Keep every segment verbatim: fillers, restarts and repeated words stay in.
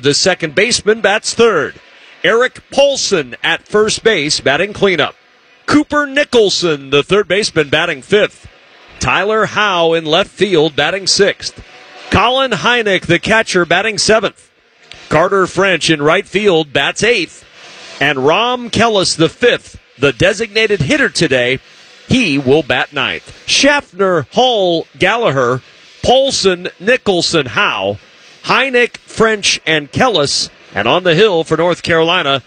the second baseman, bats third. Eric Paulson at first base, batting cleanup. Cooper Nicholson, the third baseman, batting fifth. Tyler Howe in left field, batting sixth. Colin Hynek, the catcher, batting seventh. Carter French in right field, bats eighth. And Rom Kellis, the fifth, the designated hitter today, he will bat ninth. Schaffner, Hall, Gallagher, Paulson, Nicholson, Howe, Hynek, French, and Kellis. And on the hill for North Carolina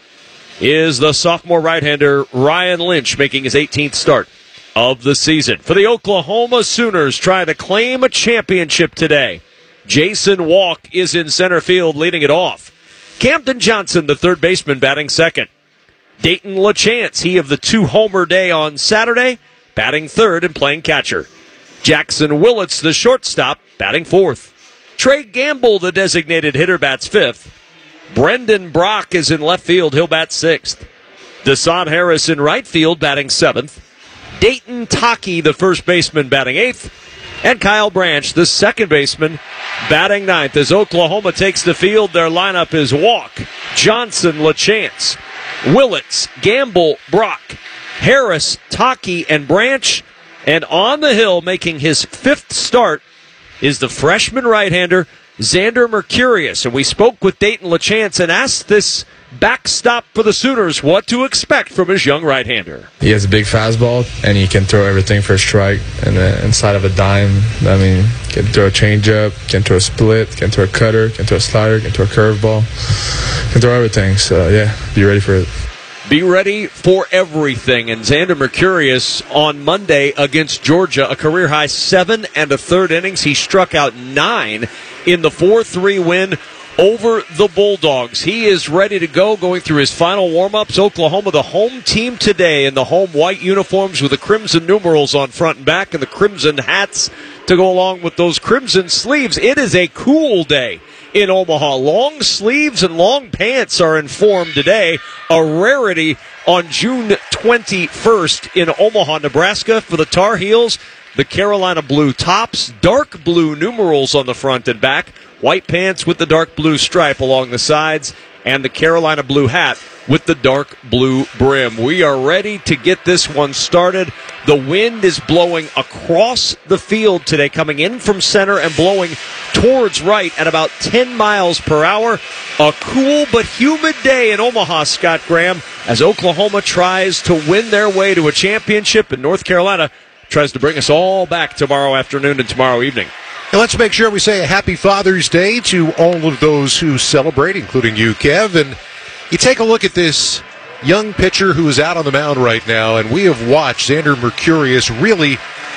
is the sophomore right-hander Ryan Lynch, making his eighteenth start of the season. For the Oklahoma Sooners, trying to claim a championship today, Jason Walk is in center field leading it off. Camden Johnson, the third baseman, batting second. Dayton LaChance, he of the two-homer day on Saturday, batting third and playing catcher. Jackson Willits, the shortstop, batting fourth. Trey Gamble, the designated hitter, bats fifth. Brendan Brock is in left field. He'll bat sixth. Desan Harris in right field, batting seventh. Dayton Taki, the first baseman, batting eighth. And Kyle Branch, the second baseman, batting ninth. As Oklahoma takes the field, their lineup is Walk, Johnson, LaChance, Willits, Gamble, Brock, Harris, Taki, and Branch. And on the hill, making his fifth start, is the freshman right-hander, Xander Mercurius. And we spoke with Dayton LaChance and asked this backstop for the Sooners what to expect from his young right-hander. He has a big fastball, and he can throw everything for a strike. And uh, inside of a dime, I mean, can throw a changeup, can throw a split, can throw a cutter, can throw a slider, can throw a curveball, can throw everything. So, yeah, be ready for it. Be ready for everything. And Xander Mercurius on Monday against Georgia, a career-high seven and a third innings. He struck out nine in the four three win over the Bulldogs. He is ready to go, going through his final warm-ups. Oklahoma, the home team today in the home white uniforms with the crimson numerals on front and back and the crimson hats to go along with those crimson sleeves. It is a cool day in Omaha. Long sleeves and long pants are in form today, a rarity on June twenty-first in Omaha, Nebraska. For the Tar Heels, the Carolina blue tops, dark blue numerals on the front and back, white pants with the dark blue stripe along the sides, and the Carolina blue hat with the dark blue brim. We are ready to get this one started. The wind is blowing across the field today, coming in from center and blowing towards right at about ten miles per hour. A cool but humid day in Omaha, Scott Graham, as Oklahoma tries to win their way to a championship, and North Carolina tries to bring us all back tomorrow afternoon and tomorrow evening. And let's make sure we say a happy Father's Day to all of those who celebrate, including you, Kev. And you take a look at this young pitcher who is out on the mound right now, and we have watched Xander Mercurius really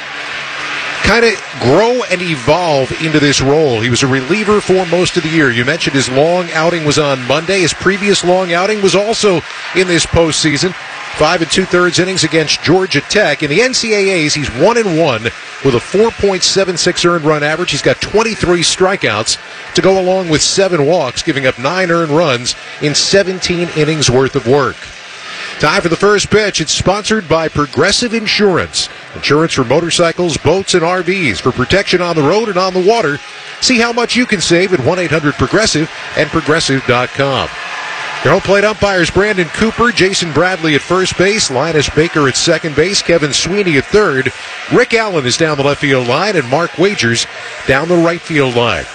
kind of grow and evolve into this role. He was a reliever for most of the year. You mentioned his long outing was on Monday. His previous long outing was also in this postseason. Five and two-thirds innings against Georgia Tech. In the N C double A's, he's one and one with a four point seven six earned run average. He's got twenty-three strikeouts to go along with seven walks, giving up nine earned runs in seventeen innings worth of work. Time for the first pitch. It's sponsored by Progressive Insurance. Insurance for motorcycles, boats, and R Vs. For protection on the road and on the water. See how much you can save at one eight hundred progressive and progressive dot com. Your home plate umpires Brandon Cooper, Jason Bradley at first base, Linus Baker at second base, Kevin Sweeney at third. Rick Allen is down the left field line, and Mark Wagers down the right field line.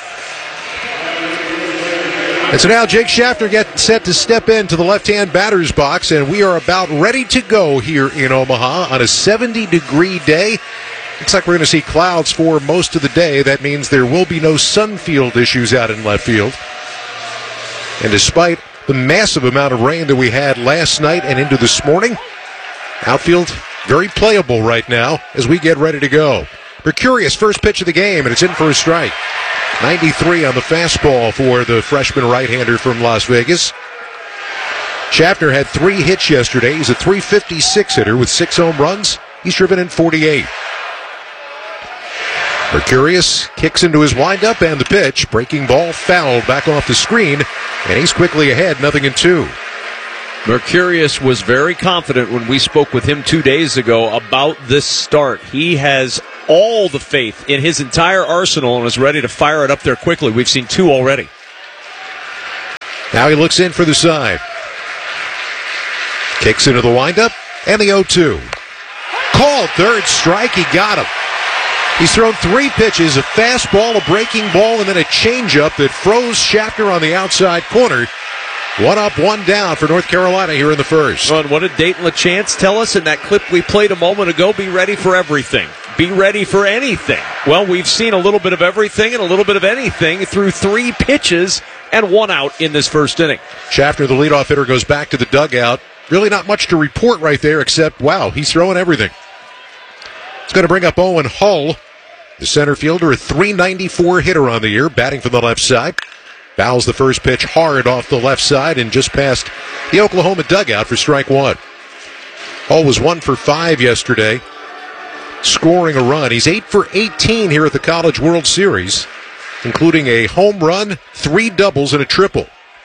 And so now Jake Schaffner gets set to step into the left-hand batter's box, and we are about ready to go here in Omaha on a seventy-degree day. Looks like we're going to see clouds for most of the day. That means there will be no sunfield issues out in left field. And despite the massive amount of rain that we had last night and into this morning, outfield very playable right now as we get ready to go. Mercurius, first pitch of the game, and it's in for a strike. ninety-three on the fastball for the freshman right-hander from Las Vegas. Schaffner had three hits yesterday. He's a three fifty-six hitter with six home runs. He's driven in forty-eight. Mercurius kicks into his windup, and the pitch, breaking ball fouled back off the screen, and he's quickly ahead, nothing in two. Mercurius was very confident when we spoke with him two days ago about this start. He has all the faith in his entire arsenal and is ready to fire it up there quickly. We've seen two already. Now he looks in for the side. Kicks into the windup, and the oh two. Called third strike, he got him. He's thrown three pitches, a fastball, a breaking ball, and then a changeup that froze Schaffner on the outside corner. One up, one down for North Carolina here in the first. Well, and what did Dayton LaChance tell us in that clip we played a moment ago? Be ready for everything. Be ready for anything. Well, we've seen a little bit of everything and a little bit of anything through three pitches and one out in this first inning. Schaffner, the leadoff hitter, goes back to the dugout. Really not much to report right there except, wow, he's throwing everything. It's going to bring up Owen Hull, the center fielder, a three ninety-four hitter on the year, batting from the left side. Fouls the first pitch hard off the left side and just past the Oklahoma dugout for strike one. Hull was one for five yesterday, scoring a run. He's eight for eighteen here at the College World Series, including a home run, three doubles, and a triple.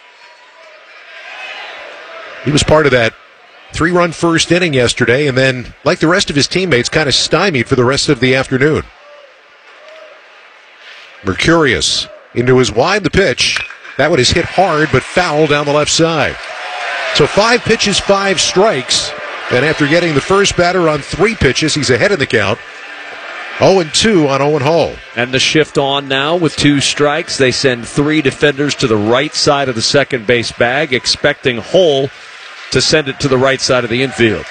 He was part of that three-run first inning yesterday, and then, like the rest of his teammates, kind of stymied for the rest of the afternoon. Mercurius into his wide, the pitch. That one is hit hard, but foul down the left side. So five pitches, five strikes, and after getting the first batter on three pitches, he's ahead in the count. oh and two on Owen Hull. And the shift on now with two strikes. They send three defenders to the right side of the second base bag, expecting Hull to send it to the right side of the infield.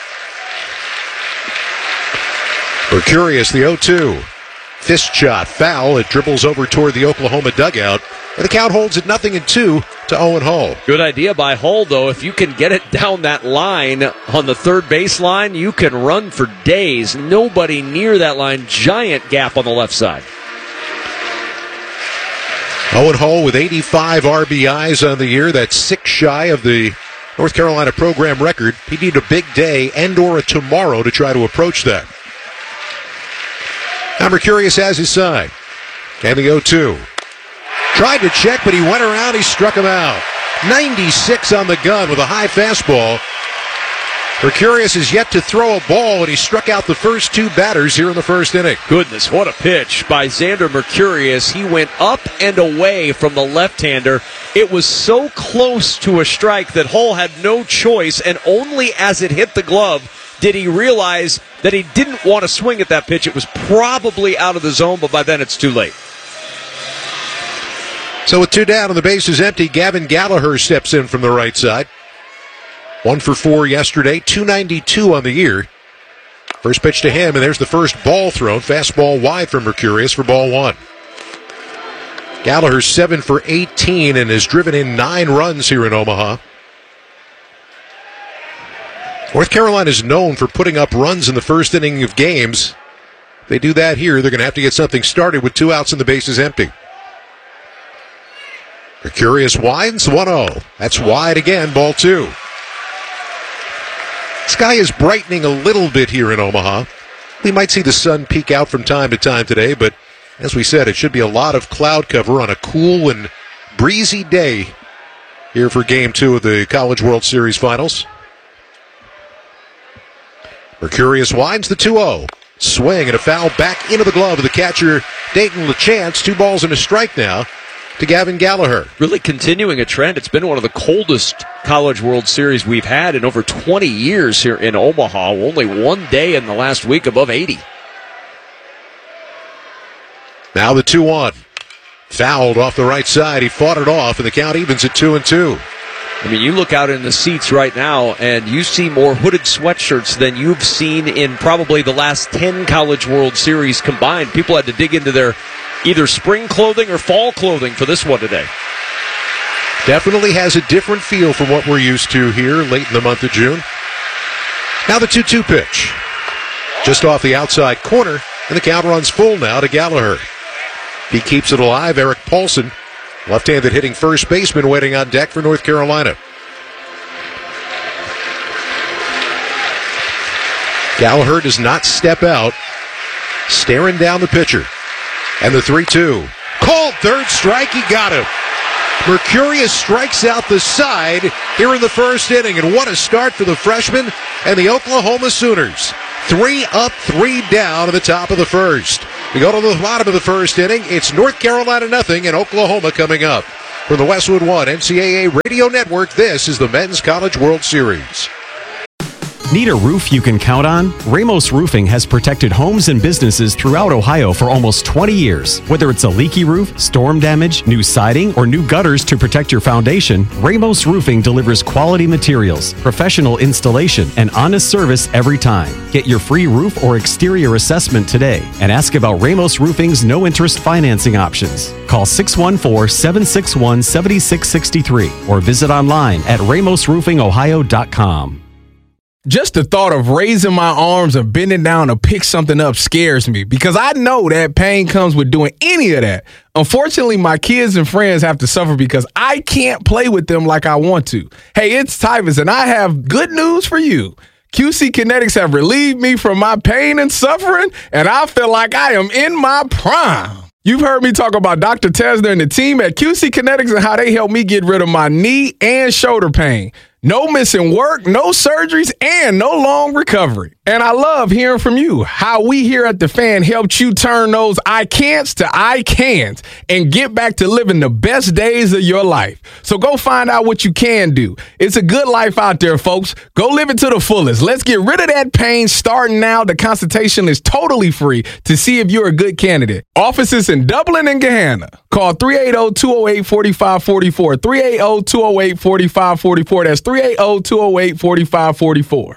Mercurius, the oh two. Fist shot, foul. It dribbles over toward the Oklahoma dugout. And the count holds at nothing and two to Owen Hull. Good idea by Hull, though. If you can get it down that line on the third base line, you can run for days. Nobody near that line. Giant gap on the left side. Owen Hull with eighty-five R B Is on the year. That's six shy of the North Carolina program record. He'd need a big day and or a tomorrow to try to approach that. Now Mercurius has his side. And the oh two. Tried to check, but he went around. He struck him out. ninety-six on the gun with a high fastball. Mercurius is yet to throw a ball, and he struck out the first two batters here in the first inning. Goodness, what a pitch by Xander Mercurius. He went up and away from the left-hander. It was so close to a strike that Hull had no choice, and only as it hit the glove did he realize that he didn't want to swing at that pitch. It was probably out of the zone, but by then it's too late. So with two down and the base is empty, Gavin Gallagher steps in from the right side. One for four yesterday, two ninety-two on the year. First pitch to him, and there's the first ball thrown. Fastball wide from Mercurius for ball one. Gallagher's seven for eighteen and has driven in nine runs here in Omaha. North Carolina is known for putting up runs in the first inning of games. If they do that here, they're going to have to get something started with two outs and the bases empty. Mercurius winds, one oh. That's wide again, ball two. Sky is brightening a little bit here in Omaha. We might see the sun peek out from time to time today, but as we said, it should be a lot of cloud cover on a cool and breezy day here for game two of the College World Series Finals. Mercurius winds the two oh. Swing and a foul back into the glove of the catcher, Dayton LaChance. Two balls and a strike now to Gavin Gallagher. Really continuing a trend. It's been one of the coldest College World Series we've had in over twenty years here in Omaha. Only one day in the last week above eighty. Now the two one. Fouled off the right side. He fought it off, and the count evens at two and two. I mean, you look out in the seats right now, and you see more hooded sweatshirts than you've seen in probably the last ten College World Series combined. People had to dig into their either spring clothing or fall clothing for this one today. Definitely has a different feel from what we're used to here late in the month of June. Now the two two pitch. Just off the outside corner, and the count runs full now to Gallagher. He keeps it alive. Eric Paulson, left-handed hitting first baseman, waiting on deck for North Carolina. Gallagher does not step out, staring down the pitcher. And the three two. Called third strike, he got him. Mercurius strikes out the side here in the first inning, and what a start for the freshman and the Oklahoma Sooners. Three up, three down at the top of the first. We go to the bottom of the first inning. It's North Carolina nothing and Oklahoma coming up. From the Westwood One N C double A Radio Network, this is the Men's College World Series. Need a roof you can count on? Ramos Roofing has protected homes and businesses throughout Ohio for almost twenty years. Whether it's a leaky roof, storm damage, new siding, or new gutters to protect your foundation, Ramos Roofing delivers quality materials, professional installation, and honest service every time. Get your free roof or exterior assessment today and ask about Ramos Roofing's no-interest financing options. Call six one four, seven six one, seven six six three or visit online at ramos roofing ohio dot com. Just the thought of raising my arms and bending down to pick something up scares me because I know that pain comes with doing any of that. Unfortunately, my kids and friends have to suffer because I can't play with them like I want to. Hey, it's Tyvus, and I have good news for you. Q C Kinetics have relieved me from my pain and suffering, and I feel like I am in my prime. You've heard me talk about Doctor Tesner and the team at Q C Kinetics and how they helped me get rid of my knee and shoulder pain. No missing work, no surgeries, and no long recovery. And I love hearing from you, how we here at The Fan helped you turn those I can'ts to I can'ts and get back to living the best days of your life. So go find out what you can do. It's a good life out there, folks. Go live it to the fullest. Let's get rid of that pain starting now. The consultation is totally free to see if you're a good candidate. Offices in Dublin and Gahanna. Call three eight zero, two zero eight, four five four four, three eight zero, two zero eight, four five four four. That's three eight zero, two zero eight, four five four four.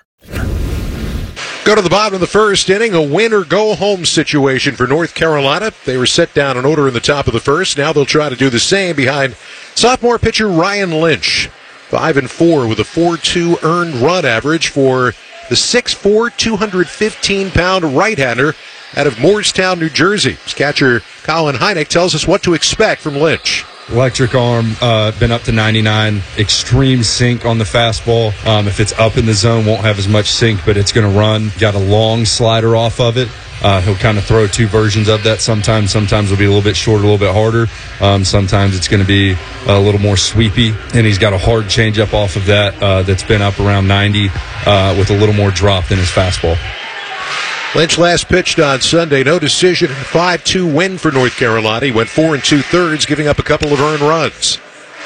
Go to the bottom of the first inning, a win or go home situation for North Carolina. They were set down in order in the top of the first. Now they'll try to do the same behind sophomore pitcher Ryan Lynch. Five and four with a four two earned run average for the six foot four, two hundred fifteen pound right-hander out of Moorestown, New Jersey. His catcher Colin Hynek tells us what to expect from Lynch. Electric arm, uh, been up to ninety-nine. Extreme sink on the fastball. Um, if it's up in the zone, won't have as much sink, but it's going to run. Got a long slider off of it. Uh, he'll kind of throw two versions of that sometimes. Sometimes it'll be a little bit shorter, a little bit harder. Um, sometimes it's going to be a little more sweepy. And he's got a hard changeup off of that uh, that's been up around ninety uh, with a little more drop than his fastball. Lynch last pitched on Sunday. No decision. five two win for North Carolina. He went four and two-thirds, giving up a couple of earned runs.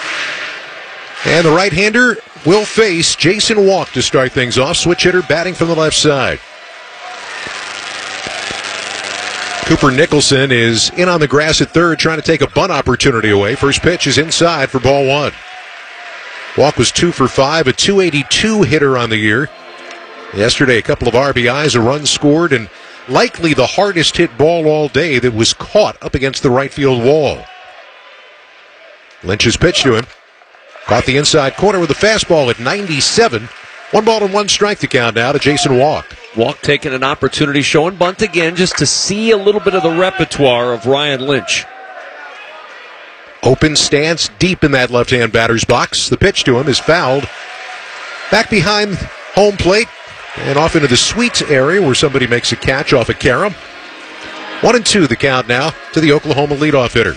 And the right-hander will face Jason Walk to start things off. Switch hitter batting from the left side. Cooper Nicholson is in on the grass at third, trying to take a bunt opportunity away. First pitch is inside for ball one. Walk was two for five, a two eighty-two hitter on the year. Yesterday, a couple of R B Is, a run scored, and likely the hardest hit ball all day that was caught up against the right field wall. Lynch's pitch to him. Caught the inside corner with a fastball at ninety-seven. One ball and one strike to count now to Jason Walk. Walk taking an opportunity, showing bunt again, just to see a little bit of the repertoire of Ryan Lynch. Open stance deep in that left-hand batter's box. The pitch to him is fouled. Back behind home plate. And off into the Sweets area where somebody makes a catch off of Karam. One and two the count now to the Oklahoma leadoff hitter.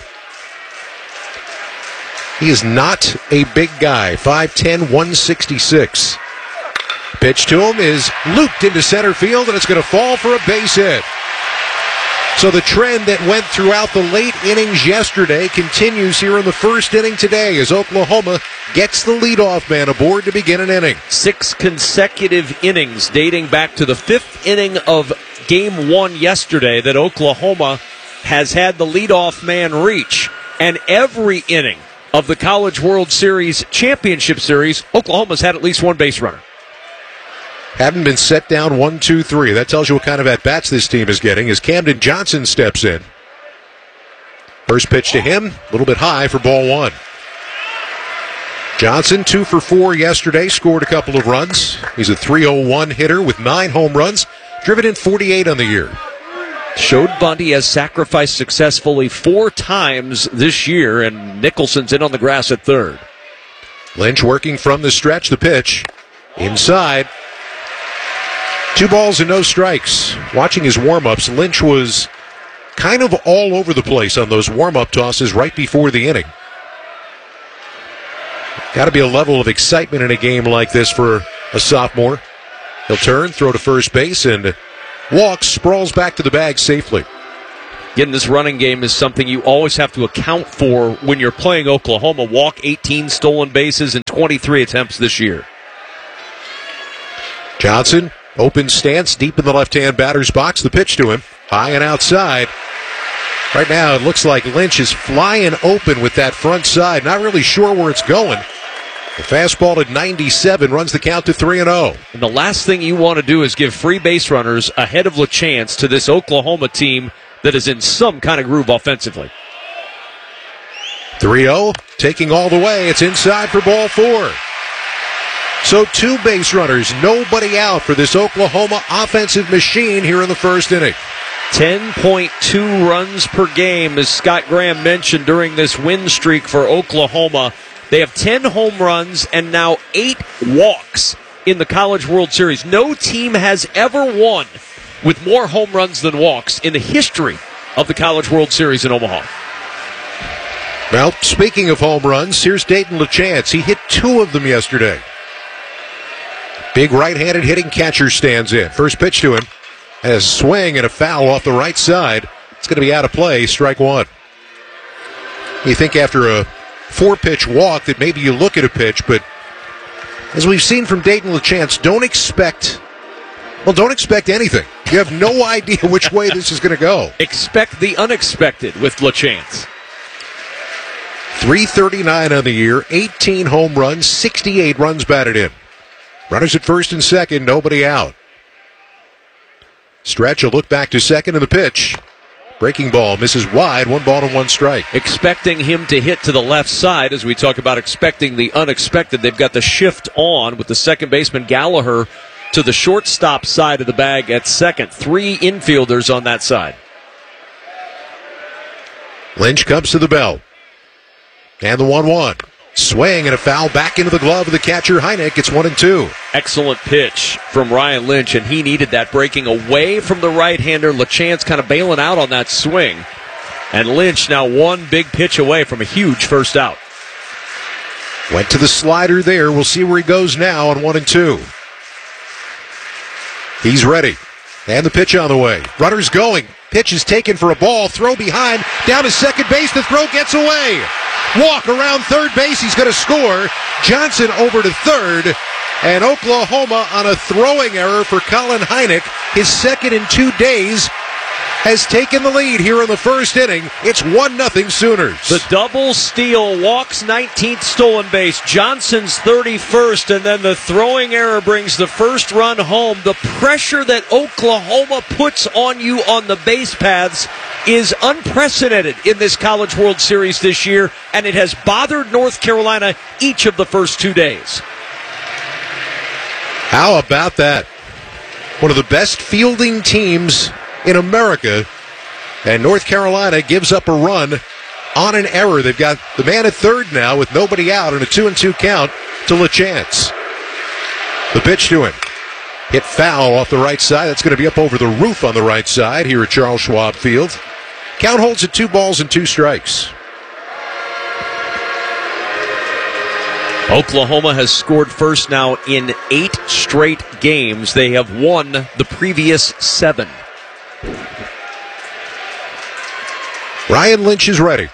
He is not a big guy, five ten, one sixty-six. Pitch to him is looped into center field, and it's going to fall for a base hit. So the trend that went throughout the late innings yesterday continues here in the first inning today as Oklahoma gets the leadoff man aboard to begin an inning. Six consecutive innings dating back to the fifth inning of game one yesterday that Oklahoma has had the leadoff man reach. And every inning of the College World Series Championship Series, Oklahoma's had at least one base runner. Haven't been set down one, two, three. That tells you what kind of at-bats this team is getting as Camden Johnson steps in. First pitch to him, a little bit high for ball one. Johnson, two for four yesterday, scored a couple of runs. He's a three oh one hitter with nine home runs, driven in forty-eight on the year. Showed bunt he has sacrificed successfully four times this year, and Nicholson's in on the grass at third. Lynch working from the stretch, the pitch. Inside. Two balls and no strikes. Watching his warm-ups, Lynch was kind of all over the place on those warm-up tosses right before the inning. Got to be a level of excitement in a game like this for a sophomore. He'll turn, throw to first base, and walks, sprawls back to the bag safely. Again, this running game is something you always have to account for when you're playing Oklahoma. Walk, eighteen stolen bases, and twenty-three attempts this year. Johnson, open stance, deep in the left-hand batter's box. The pitch to him, high and outside. Right now, it looks like Lynch is flying open with that front side. Not really sure where it's going. The fastball at ninety-seven runs the count to three and oh. And the last thing you want to do is give free base runners ahead of LaChance to this Oklahoma team that is in some kind of groove offensively. three oh, taking all the way. It's inside for ball four. So two base runners, nobody out for this Oklahoma offensive machine here in the first inning. ten point two runs per game, as Scott Graham mentioned, during this win streak for Oklahoma. They have ten home runs and now eight walks in the College World Series. No team has ever won with more home runs than walks in the history of the College World Series in Omaha. Well, speaking of home runs, here's Dayton LaChance. He hit two of them yesterday. Big right-handed hitting catcher stands in. First pitch to him. Has a swing and a foul off the right side. It's going to be out of play, strike one. You think after a four-pitch walk that maybe you look at a pitch, but as we've seen from Dayton LaChance, don't expect, well, don't expect anything. You have no idea which way this is going to go. Expect the unexpected with LaChance. three thirty-nine on the year, eighteen home runs, sixty-eight runs batted in. Runners at first and second, nobody out. Stretch a look back to second, and the pitch. Breaking ball misses wide, one ball and one strike. Expecting him to hit to the left side, as we talk about expecting the unexpected. They've got the shift on with the second baseman Gallagher to the shortstop side of the bag at second. Three infielders on that side. Lynch comes to the belt. And the one one. Swing and a foul back into the glove of the catcher, Heineck. It's one and two. Excellent pitch from Ryan Lynch, and he needed that, breaking away from the right-hander. LaChance kind of bailing out on that swing. And Lynch now one big pitch away from a huge first out. Went to the slider there. We'll see where he goes now on one and two. He's ready. And the pitch on the way. Runner's going. Pitch is taken for a ball. Throw behind. Down to second base. The throw gets away. Walk around third base. He's going to score. Johnson over to third. And Oklahoma on a throwing error for Colin Heineck. His second in two days has taken the lead here in the first inning. It's one nothing Sooners. The double steal, walks nineteenth stolen base, Johnson's thirty-first, and then the throwing error brings the first run home. The pressure that Oklahoma puts on you on the base paths is unprecedented in this College World Series this year, and it has bothered North Carolina each of the first two days. How about that? One of the best fielding teams in America, and North Carolina gives up a run on an error. They've got the man at third now with nobody out and a two and two count to LaChance. The pitch to him. Hit foul off the right side. That's going to be up over the roof on the right side here at Charles Schwab Field. Count holds at two balls and two strikes. Oklahoma has scored first now in eight straight games. They have won the previous seven. Ryan Lynch is ready.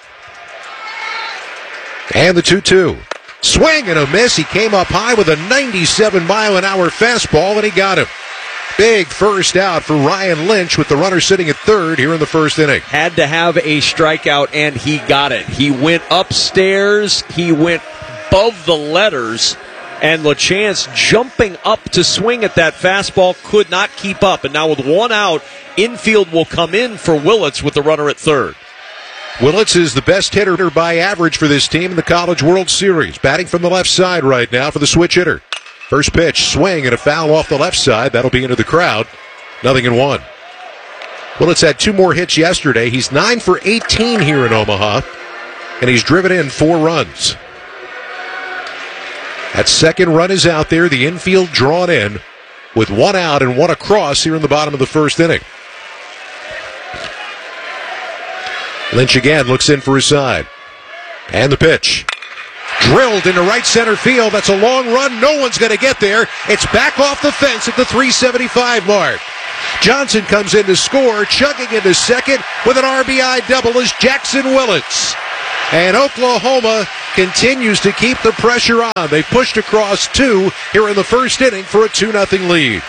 And the two two. Swing and a miss. He came up high with a ninety-seven mile an hour fastball, and he got him. Big first out for Ryan Lynch with the runner sitting at third here in the first inning. Had to have a strikeout, and he got it. He went upstairs. He went above the letters. And LaChance jumping up to swing at that fastball could not keep up. And now with one out, infield will come in for Willits with the runner at third. Willits is the best hitter by average for this team in the College World Series. Batting from the left side right now for the switch hitter. First pitch, swing and a foul off the left side. That'll be into the crowd. Nothing in one. Willits had two more hits yesterday. He's nine for eighteen here in Omaha. And he's driven in four runs. That second run is out there. The infield drawn in with one out and one across here in the bottom of the first inning. Lynch again looks in for his side. And the pitch. Drilled into right center field. That's a long run. No one's going to get there. It's back off the fence at the three seventy-five mark. Johnson comes in to score, chugging into second with an R B I double is Jackson Willits. And Oklahoma continues to keep the pressure on. They pushed across two here in the first inning for a two nothing lead.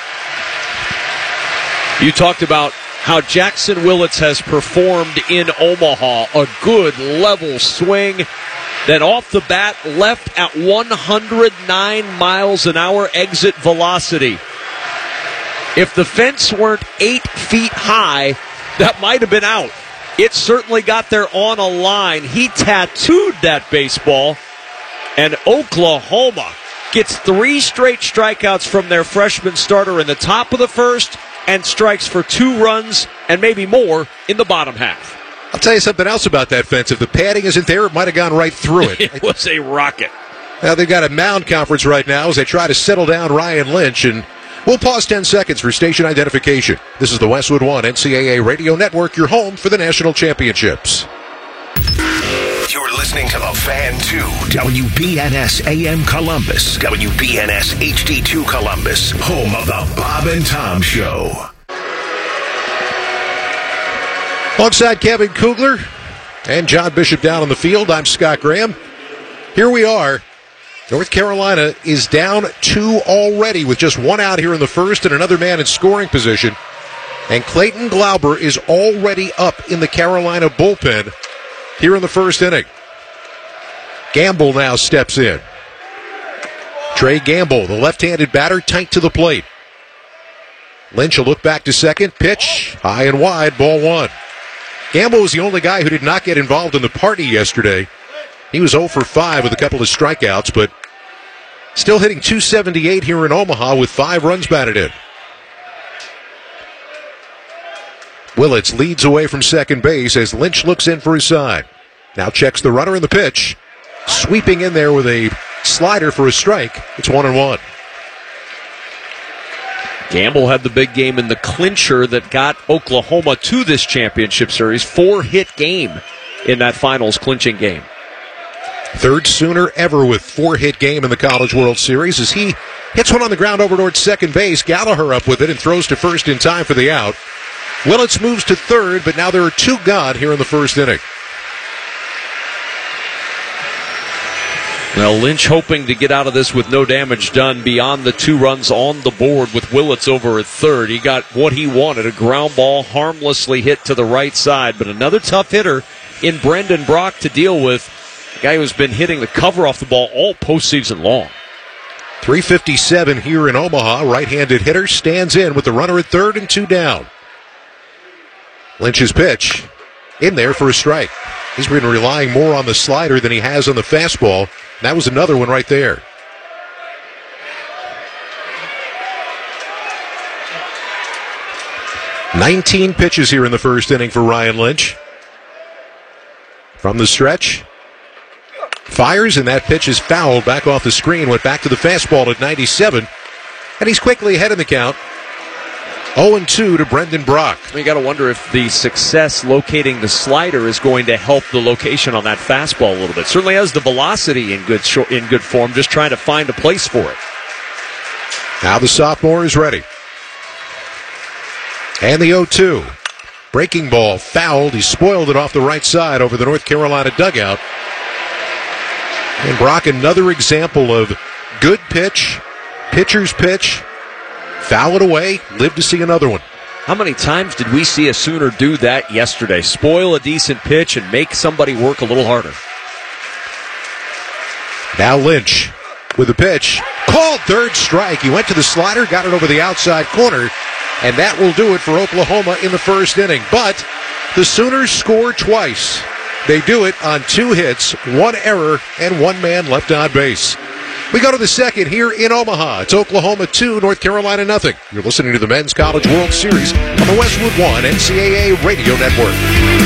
You talked about how Jackson Willits has performed in Omaha. A good level swing. Then off the bat, left at one hundred nine miles an hour exit velocity. If the fence weren't eight feet high, that might have been out. It certainly got there on a line. He tattooed that baseball, and Oklahoma gets three straight strikeouts from their freshman starter in the top of the first and strikes for two runs and maybe more in the bottom half. I'll tell you something else about that fence. If the padding isn't there, it might have gone right through it. It was a rocket. Now they've got a mound conference right now as they try to settle down Ryan Lynch, and we'll pause ten seconds for station identification. This is the Westwood One N C double A Radio Network, your home for the national championships. You're listening to The Fan two, W B N S A M Columbus, W B N S H D two Columbus, home of the Bob and Tom Show. Alongside Kevin Kugler and John Bishop down on the field, I'm Scott Graham. Here we are. North Carolina is down two already with just one out here in the first and another man in scoring position. And Clayton Glauber is already up in the Carolina bullpen here in the first inning. Gamble now steps in. Trey Gamble, the left-handed batter, tight to the plate. Lynch will look back to second. Pitch, high and wide, ball one. Gamble was the only guy who did not get involved in the party yesterday. He was oh for five with a couple of strikeouts, but still hitting two seventy-eight here in Omaha with five runs batted in. Willits leads away from second base as Lynch looks in for his side. Now checks the runner in the pitch. Sweeping in there with a slider for a strike. It's one and one. Gamble had the big game in the clincher that got Oklahoma to this championship series. Four-hit game in that finals clinching game. Third Sooner ever with four-hit game in the College World Series as he hits one on the ground over towards second base. Gallagher up with it and throws to first in time for the out. Willits moves to third, but now there are two gone here in the first inning. Well, Lynch hoping to get out of this with no damage done beyond the two runs on the board with Willits over at third. He got what he wanted, a ground ball harmlessly hit to the right side, but another tough hitter in Brendan Brock to deal with. A guy who's been hitting the cover off the ball all postseason long. three fifty-seven here in Omaha. Right-handed hitter stands in with the runner at third and two down. Lynch's pitch in there for a strike. He's been relying more on the slider than he has on the fastball. That was another one right there. nineteen pitches here in the first inning for Ryan Lynch. From the stretch. Fires, and that pitch is fouled back off the screen. Went back to the fastball at ninety-seven. And he's quickly ahead in the count. oh and two to Brendan Brock. You got to wonder if the success locating the slider is going to help the location on that fastball a little bit. Certainly has the velocity in good in good form, just trying to find a place for it. Now the sophomore is ready. And the oh two. Breaking ball fouled. He spoiled it off the right side over the North Carolina dugout. And Brock, another example of good pitch, pitcher's pitch, foul it away, live to see another one. How many times did we see a Sooner do that yesterday? Spoil a decent pitch and make somebody work a little harder. Now Lynch with the pitch. Called third strike. He went to the slider, got it over the outside corner, and that will do it for Oklahoma in the first inning. But the Sooners score twice. They do it on two hits, one error, and one man left on base. We go to the second here in Omaha. It's Oklahoma two, North Carolina nothing. You're listening to the Men's College World Series on the Westwood One N C double A Radio Network.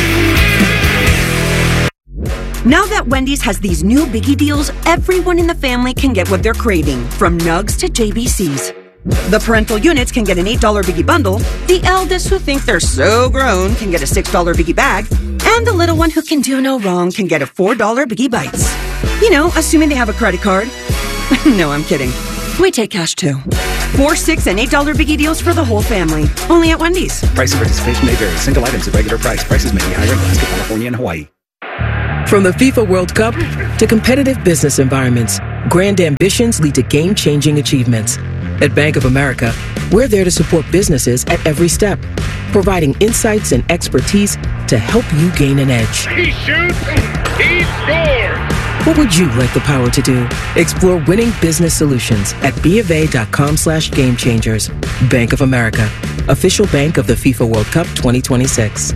Now that Wendy's has these new biggie deals, everyone in the family can get what they're craving, from nugs to J B Cs. The parental units can get an eight dollar biggie bundle, the eldest who think they're so grown can get a six dollar biggie bag, and the little one who can do no wrong can get a four dollar biggie bites. You know, assuming they have a credit card. No, I'm kidding. We take cash too. Four, six, and eight dollar biggie deals for the whole family. Only at Wendy's. Price and participation may vary. Single items at regular price. Prices may be higher in Alaska, California, and Hawaii. From the FIFA World Cup to competitive business environments, grand ambitions lead to game-changing achievements. At Bank of America, we're there to support businesses at every step, providing insights and expertise to help you gain an edge. He shoots, he scores! What would you like the power to do? Explore winning business solutions at BofA.com slash game changers. Bank of America, official bank of the FIFA World Cup twenty twenty-six.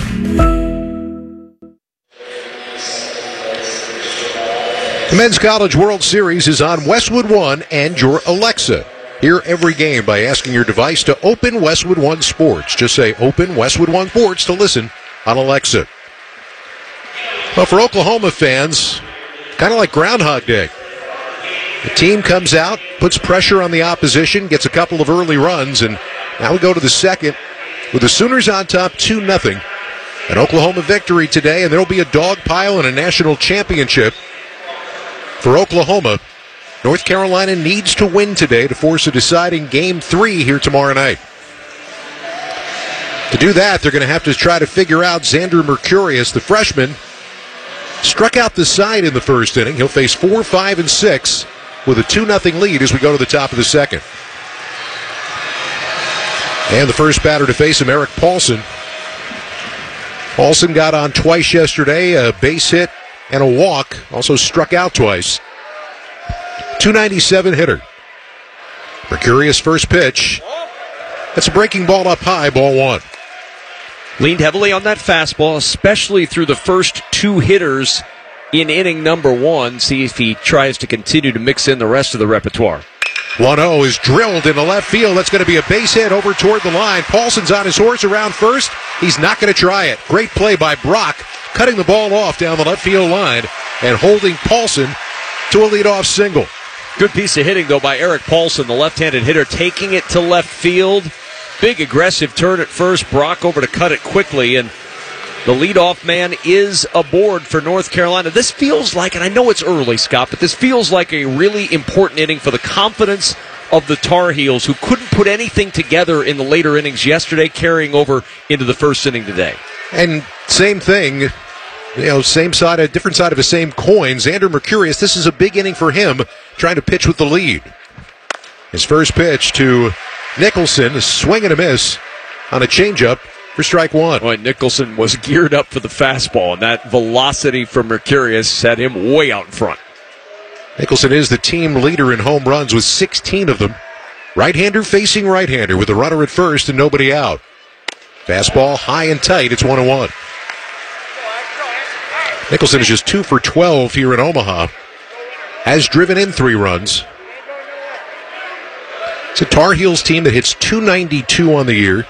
The Men's College World Series is on Westwood One and your Alexa. Hear every game by asking your device to open Westwood One Sports. Just say open Westwood One Sports to listen on Alexa. Well, for Oklahoma fans, kind of like Groundhog Day. The team comes out, puts pressure on the opposition, gets a couple of early runs, and now we go to the second with the Sooners on top two nothing. An Oklahoma victory today, and there will be a dog pile and a national championship for Oklahoma. North Carolina needs to win today to force a deciding game three here tomorrow night. To do that, they're going to have to try to figure out Xander Mercurius, the freshman, struck out the side in the first inning. He'll face four, five, and six with a two nothing lead as we go to the top of the second. And the first batter to face him, Eric Paulson. Paulson got on twice yesterday, a base hit and a walk, also struck out twice. two ninety-seven hitter. Mercurius first pitch. That's a breaking ball up high, ball one. Leaned heavily on that fastball, especially through the first two hitters in inning number one. See if he tries to continue to mix in the rest of the repertoire. one oh is drilled into left field. That's going to be a base hit over toward the line. Paulson's on his horse around first. He's not going to try it. Great play by Brock, cutting the ball off down the left field line and holding Paulson to a leadoff single. Good piece of hitting, though, by Eric Paulson, the left-handed hitter, taking it to left field. Big aggressive turn at first. Brock over to cut it quickly, and the leadoff man is aboard for North Carolina. This feels like, and I know it's early, Scott, but this feels like a really important inning for the confidence of the Tar Heels, who couldn't put anything together in the later innings yesterday, carrying over into the first inning today. And same thing, you know, same side, a different side of the same coin. Xander Mercurius, this is a big inning for him, trying to pitch with the lead. His first pitch to Nicholson, a swing and a miss on a changeup for strike one. Boy, Nicholson was geared up for the fastball, and that velocity from Mercurius set him way out in front. Nicholson is the team leader in home runs with sixteen of them. Right-hander facing right-hander with a runner at first and nobody out. Fastball high and tight. It's one and one. Nicholson is just two for twelve here in Omaha. Has driven in three runs. It's a Tar Heels team that hits two ninety-two on the year.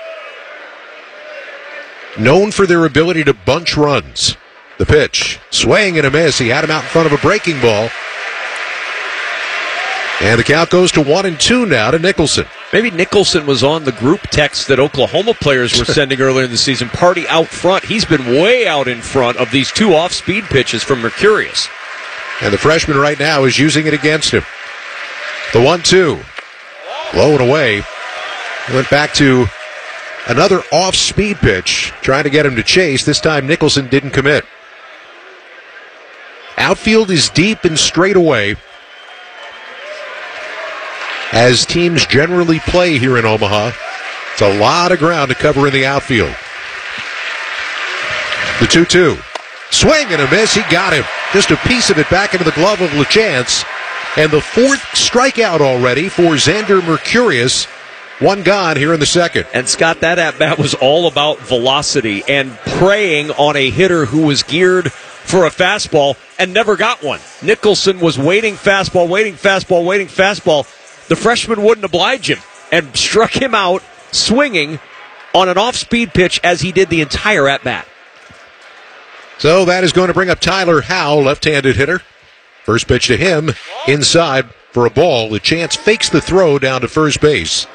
Known for their ability to bunch runs. The pitch, swing and a miss. He had him out in front of a breaking ball. And the count goes to one and two now to Nicholson. Maybe Nicholson was on the group text that Oklahoma players were sending earlier in the season. Party out front. He's been way out in front of these two off-speed pitches from Mercurius. And the freshman right now is using it against him. The one two. Low and away. He went back to another off-speed pitch, trying to get him to chase. This time Nicholson didn't commit. Outfield is deep and straight away, as teams generally play here in Omaha. It's a lot of ground to cover in the outfield. The two two. Swing and a miss. He got him. Just a piece of it back into the glove of LaChance. And the fourth strikeout already for Xander Mercurius. One gone here in the second. And Scott, that at-bat was all about velocity and preying on a hitter who was geared for a fastball and never got one. Nicholson was waiting fastball, waiting fastball, waiting fastball. The freshman wouldn't oblige him and struck him out swinging on an off-speed pitch as he did the entire at-bat. So that is going to bring up Tyler Howe, left-handed hitter. First pitch to him, inside for a ball. LaChance fakes the throw down to first base.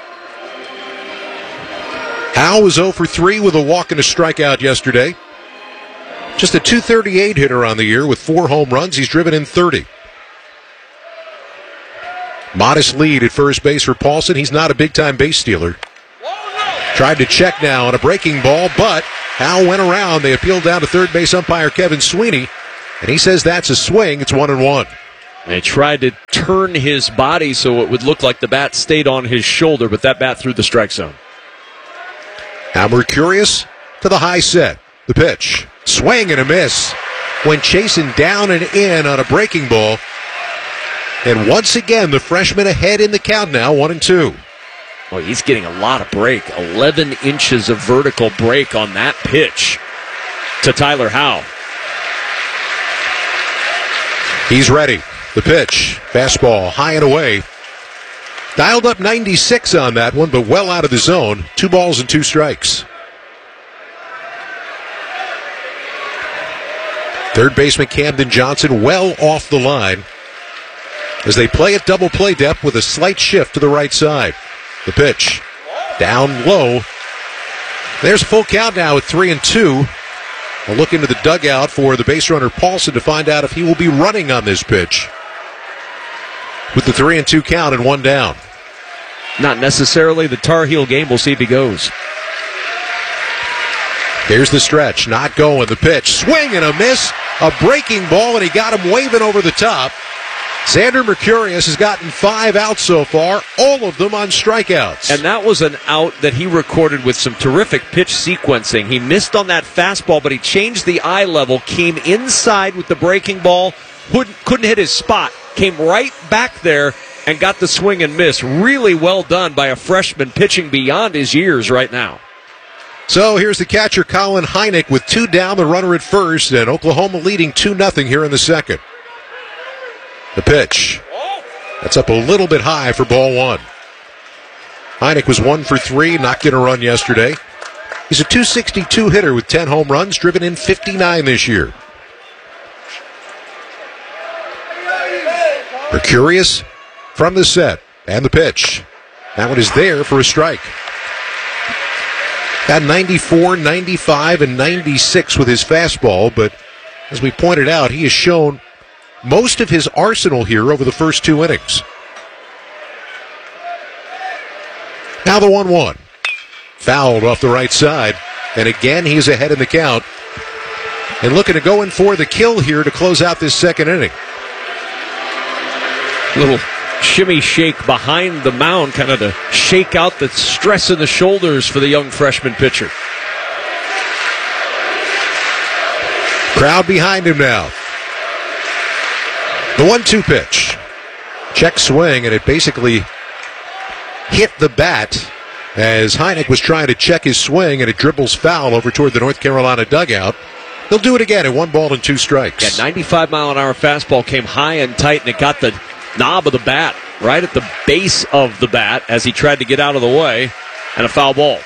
Howe was oh for three with a walk and a strikeout yesterday. Just a two thirty-eight hitter on the year with four home runs. He's driven in thirty. Modest lead at first base for Paulson. He's not a big-time base stealer. Tried to check now on a breaking ball, but Howe went around. They appealed down to third base umpire Kevin Sweeney, and he says that's a swing. It's one and one. They tried to turn his body so it would look like the bat stayed on his shoulder, but that bat through the strike zone. Now Mercurius to the high set. The pitch. Swing and a miss. Went chasing down and in on a breaking ball. And once again, the freshman ahead in the count now, one and two. Well, he's getting a lot of break. eleven inches of vertical break on that pitch to Tyler Howe. He's ready. The pitch. Fastball high and away. Dialed up ninety-six on that one, but well out of the zone. Two balls and two strikes. Third baseman Camden Johnson well off the line as they play at double play depth with a slight shift to the right side. The pitch. Down low. There's a full count now at three and two. We'll look into the dugout for the base runner Paulson to find out if he will be running on this pitch. With the three and two count and one down. Not necessarily the Tar Heel game. We'll see if he goes. Here's the stretch. Not going. The pitch. Swing and a miss. A breaking ball, and he got him waving over the top. Xander Mercurius has gotten five outs so far, all of them on strikeouts. And that was an out that he recorded with some terrific pitch sequencing. He missed on that fastball, but he changed the eye level, came inside with the breaking ball, couldn't hit his spot, came right back there and got the swing and miss. Really well done by a freshman pitching beyond his years right now. So here's the catcher Colin Heineck with two down, the runner at first, and Oklahoma leading two nothing here in the second. The pitch. That's up a little bit high for ball one. Heineck was one for three, not getting a run yesterday. He's a two sixty-two hitter with ten home runs, driven in fifty-nine this year. Mercurius from the set, and the pitch. That one is there for a strike. Got ninety-four, ninety-five, and ninety-six with his fastball, but as we pointed out, he has shown most of his arsenal here over the first two innings. Now the one one. Fouled off the right side, and again he's ahead in the count. And looking to go in for the kill here to close out this second inning. Little shimmy shake behind the mound, kind of to shake out the stress in the shoulders for the young freshman pitcher. Crowd behind him now. The one two pitch. Check swing, and it basically hit the bat as Heineck was trying to check his swing, and it dribbles foul over toward the North Carolina dugout. They'll do it again at one ball and two strikes. Yeah, ninety-five mile an hour fastball came high and tight, and it got the knob of the bat right at the base of the bat as he tried to get out of the way, and a foul ball.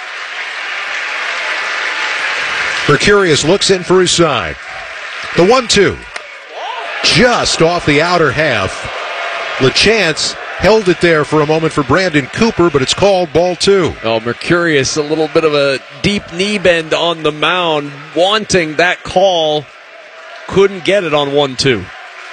Mercurius looks in for his side. The one two. Just off the outer half. LeChance held it there for a moment for Brandon Cooper, but it's called ball two. Oh, Mercurius, a little bit of a deep knee bend on the mound, wanting that call. Couldn't get it on one two.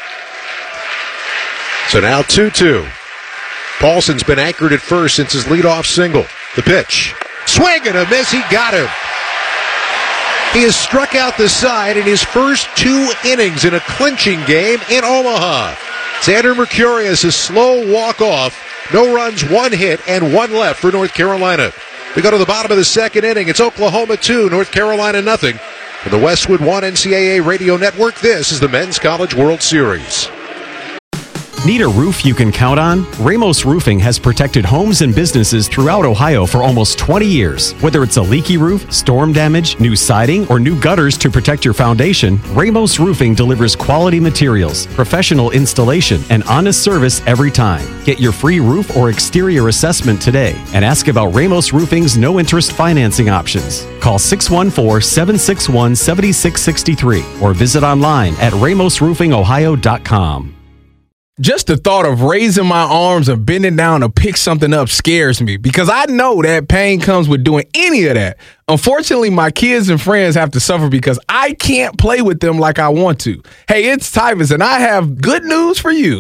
So now two two. Paulson's been anchored at first since his leadoff single. The pitch. Swing and a miss. He got him. He has struck out the side in his first two innings in a clinching game in Omaha. Xander Mercurius, a slow walk-off. No runs, one hit, and one left for North Carolina. We go to the bottom of the second inning. It's Oklahoma two, North Carolina nothing. For the Westwood One N C double A Radio Network, this is the Men's College World Series. Need a roof you can count on? Ramos Roofing has protected homes and businesses throughout Ohio for almost twenty years. Whether it's a leaky roof, storm damage, new siding, or new gutters to protect your foundation, Ramos Roofing delivers quality materials, professional installation, and honest service every time. Get your free roof or exterior assessment today and ask about Ramos Roofing's no-interest financing options. Call six one four, seven six one, seven six six three or visit online at ramos roofing ohio dot com. Just the thought of raising my arms and bending down to pick something up scares me because I know that pain comes with doing any of that. Unfortunately, my kids and friends have to suffer because I can't play with them like I want to. Hey, it's Tyvus, and I have good news for you.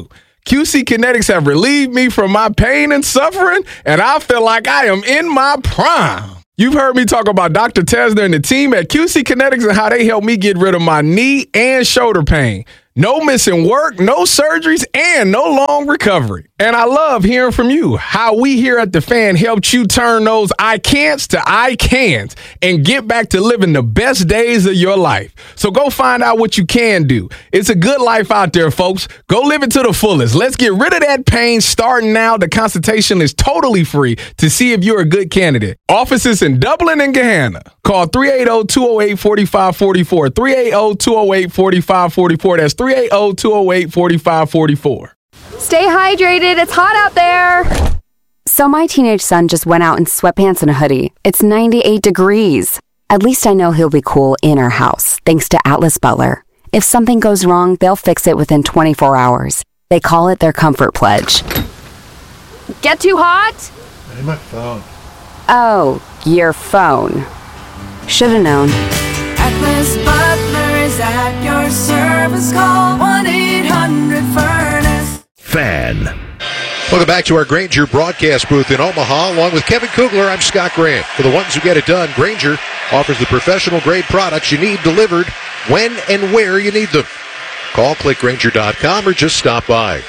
Q C Kinetics have relieved me from my pain and suffering, and I feel like I am in my prime. You've heard me talk about Doctor Tesner and the team at Q C Kinetics and how they helped me get rid of my knee and shoulder pain. No missing work, no surgeries, and no long recovery. And I love hearing from you, how we here at The Fan helped you turn those I can'ts to I can'ts and get back to living the best days of your life. So go find out what you can do. It's a good life out there, folks. Go live it to the fullest. Let's get rid of that pain starting now. The consultation is totally free to see if you're a good candidate. Offices in Dublin and Gahanna. Call three eight zero, two zero eight, four five four four, three eight zero, two zero eight, four five four four. That's three eight zero, two zero eight, four five four four. Stay hydrated. It's hot out there. So my teenage son just went out in sweatpants and a hoodie. It's ninety-eight degrees. At least I know he'll be cool in our house, thanks to Atlas Butler. If something goes wrong, they'll fix it within twenty-four hours. They call it their comfort pledge. Get too hot? Hey, my phone. Oh, your phone. Should've known. Atlas Butler is at your service. Call one eight hundred furnace. Fan. Welcome back to our Grainger broadcast booth in Omaha. Along with Kevin Kugler, I'm Scott Grant. For the ones who get it done, Grainger offers the professional-grade products you need delivered when and where you need them. Call click grainger dot com or just stop by.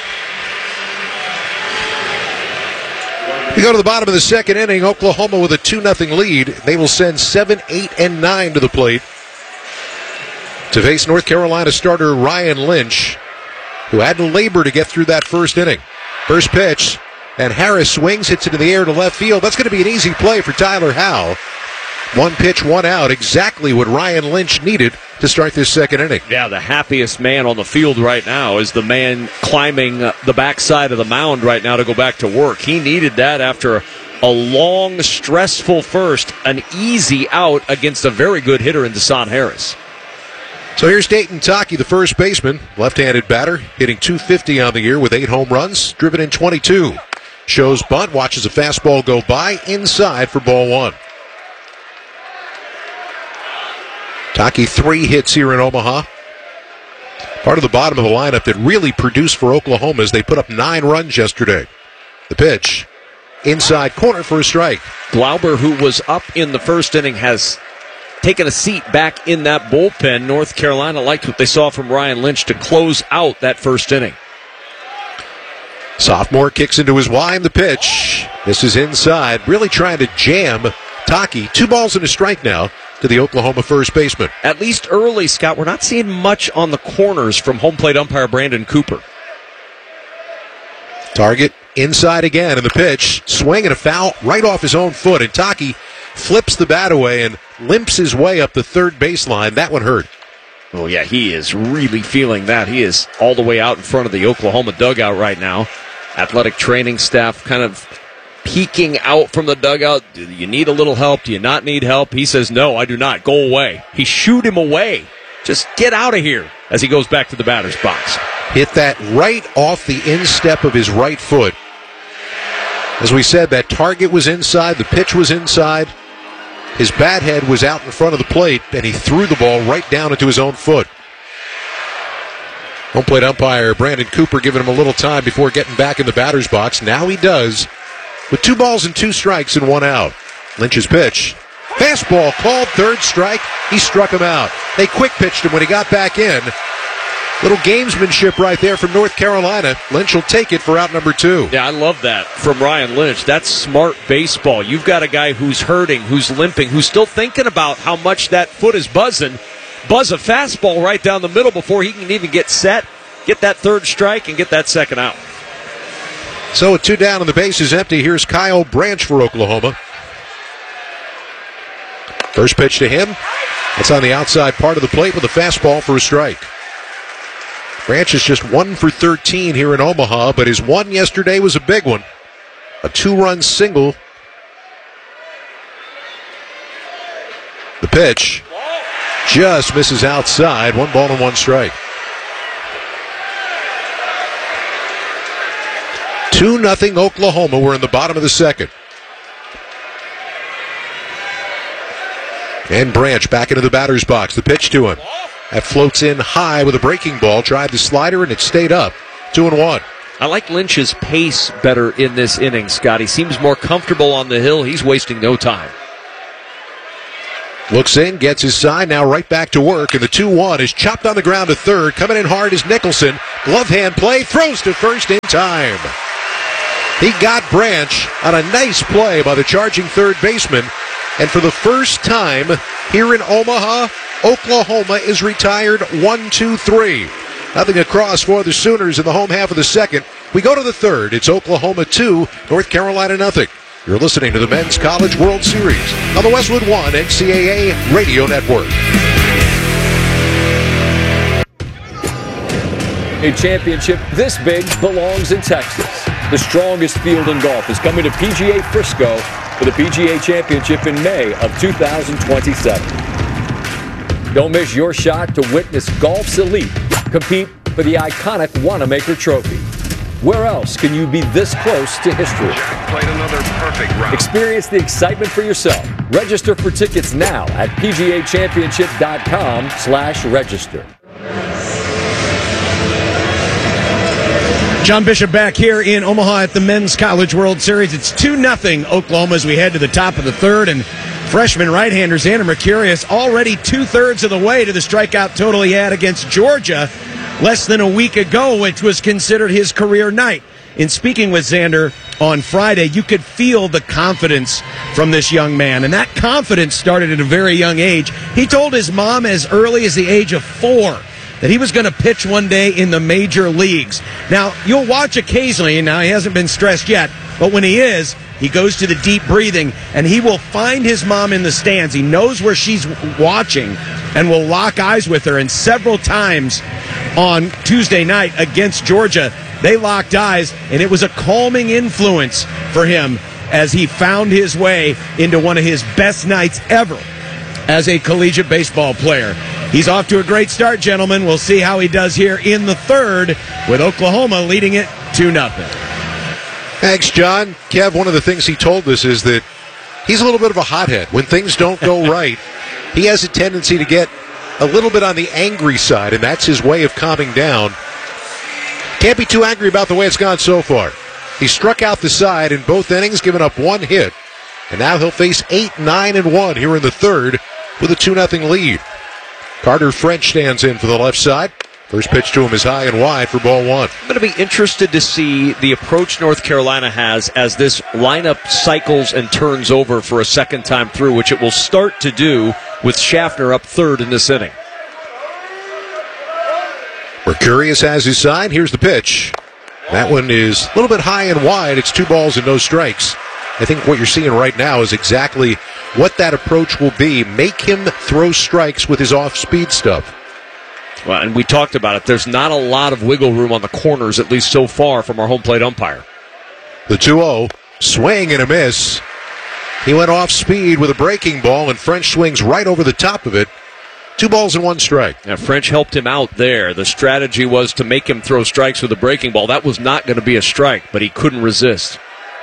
We go to the bottom of the second inning. Oklahoma with a two nothing lead. They will send seven, eight, and nine to the plate to face North Carolina starter Ryan Lynch, who had to labor to get through that first inning. First pitch, and Harris swings, hits it in the air to left field. That's going to be an easy play for Tyler Howe. One pitch, one out, exactly what Ryan Lynch needed to start this second inning. Yeah, the happiest man on the field right now is the man climbing uh, the backside of the mound right now to go back to work. He needed that after a long, stressful first, an easy out against a very good hitter in Deshaun Harris. So here's Dayton Taki, the first baseman, left-handed batter, hitting two fifty on the year with eight home runs, driven in twenty-two. Shows bunt, watches a fastball go by, inside for ball one. Taki, three hits here in Omaha. Part of the bottom of the lineup that really produced for Oklahoma as they put up nine runs yesterday. The pitch, inside corner for a strike. Glauber, who was up in the first inning, has taken a seat back in that bullpen. North Carolina liked what they saw from Ryan Lynch to close out that first inning. Sophomore kicks into his line, the pitch. This is inside, really trying to jam Taki. Two balls and a strike now to the Oklahoma first baseman. At least early, Scott, we're not seeing much on the corners from home plate umpire Brandon Cooper. Target inside again, and the pitch, swing and a foul right off his own foot, and Taki flips the bat away and limps his way up the third baseline. That one hurt. Oh, yeah, he is really feeling that. He is all the way out in front of the Oklahoma dugout right now. Athletic training staff kind of peeking out from the dugout. Do you need a little help? Do you not need help? He says, no, I do not. Go away. He shooed him away. Just get out of here as he goes back to the batter's box. Hit that right off the instep of his right foot. As we said, that target was inside. The pitch was inside. His bat head was out in front of the plate, and he threw the ball right down into his own foot. Home plate umpire Brandon Cooper giving him a little time before getting back in the batter's box. Now he does, with two balls and two strikes and one out. Lynch's pitch. Fastball called, third strike. He struck him out. They quick pitched him when he got back in. Little gamesmanship right there from North Carolina. Lynch will take it for out number two. Yeah, I love that from Ryan Lynch. That's smart baseball. You've got a guy who's hurting, who's limping, who's still thinking about how much that foot is buzzing. Buzz a fastball right down the middle before he can even get set, get that third strike, and get that second out. So with two down and the base is empty, here's Kyle Branch for Oklahoma. First pitch to him. That's on the outside part of the plate with a fastball for a strike. Branch is just one for thirteen here in Omaha, but his one yesterday was a big one. A two-run single. The pitch just misses outside. One ball and one strike. two nothing Oklahoma. We're in the bottom of the second. And Branch back into the batter's box. The pitch to him. That floats in high with a breaking ball. Tried the slider and it stayed up. two and one. I like Lynch's pace better in this inning, Scott. He seems more comfortable on the hill. He's wasting no time. Looks in, gets his sign, now right back to work, and the two one is chopped on the ground to third. Coming in hard is Nicholson. Glove hand play, throws to first in time. He got Branch on a nice play by the charging third baseman. And for the first time here in Omaha, Oklahoma is retired one two three. Nothing across for the Sooners in the home half of the second. We go to the third. It's Oklahoma two, North Carolina nothing. You're listening to the Men's College World Series on the Westwood One N C double A Radio Network. A championship this big belongs in Texas. The strongest field in golf is coming to P G A Frisco for the P G A Championship in May of two thousand twenty-seven. Don't miss your shot to witness golf's elite compete for the iconic Wanamaker Trophy. Where else can you be this close to history? Jack played another perfect round. Experience the excitement for yourself. Register for tickets now at pgachampionship.com slash register. John Bishop back here in Omaha at the Men's College World Series. It's two nothing Oklahoma as we head to the top of the third, and freshman right-hander Xander Mercurius already two-thirds of the way to the strikeout total he had against Georgia less than a week ago, which was considered his career night. In speaking with Xander on Friday, you could feel the confidence from this young man, and that confidence started at a very young age. He told his mom as early as the age of four that he was going to pitch one day in the major leagues. Now, you'll watch occasionally, now he hasn't been stressed yet, but when he is, he goes to the deep breathing, and he will find his mom in the stands. He knows where she's watching and will lock eyes with her, and several times on Tuesday night against Georgia, they locked eyes, and it was a calming influence for him as he found his way into one of his best nights ever as a collegiate baseball player. He's off to a great start, gentlemen. We'll see how he does here in the third with Oklahoma leading it two nothing. Thanks, John. Kev, one of the things he told us is that he's a little bit of a hothead. When things don't go right, he has a tendency to get a little bit on the angry side, and that's his way of calming down. Can't be too angry about the way it's gone so far. He struck out the side in both innings, giving up one hit, and now he'll face eight, nine, and one here in the third with a two nothing lead. Carter French stands in for the left side. First pitch to him is high and wide for ball one. I'm going to be interested to see the approach North Carolina has as this lineup cycles and turns over for a second time through, which it will start to do with Schaffner up third in this inning. Mercurius has his side. Here's the pitch. That one is a little bit high and wide. It's two balls and no strikes. I think what you're seeing right now is exactly what that approach will be. Make him throw strikes with his off-speed stuff. Well, and we talked about it. There's not a lot of wiggle room on the corners, at least so far, from our home plate umpire. The two oh, swing and a miss. He went off speed with a breaking ball, and French swings right over the top of it. Two balls and one strike. Now, French helped him out there. The strategy was to make him throw strikes with a breaking ball. That was not going to be a strike, but he couldn't resist.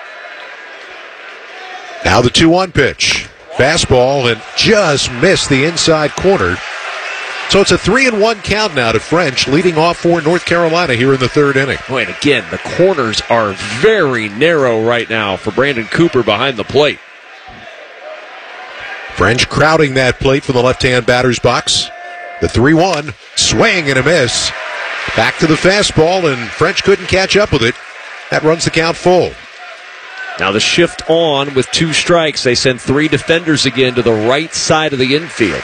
Now the two one pitch. Fastball and just missed the inside corner. So it's a three and one count now to French, leading off for North Carolina here in the third inning. Boy, and again, the corners are very narrow right now for Brandon Cooper behind the plate. French crowding that plate from the left-hand batter's box. The three one, swing and a miss. Back to the fastball, and French couldn't catch up with it. That runs the count full. Now the shift on with two strikes. They send three defenders again to the right side of the infield.